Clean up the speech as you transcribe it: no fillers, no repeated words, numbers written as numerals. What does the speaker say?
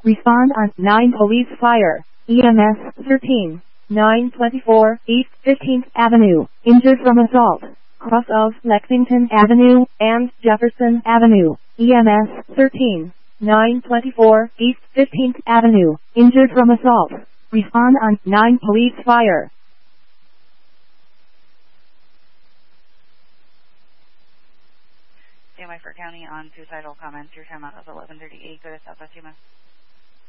Respond on 9 Police Fire. EMS 13. 924 East 15th Avenue. Injured from assault. Cross of Lexington Avenue and Jefferson Avenue. EMS 13. 924 East 15th Avenue. Injured from assault. Respond on 9 Police Fire. Stand by for county on suicidal comments. Your timeout is 11:38. Go to Southwest UMS.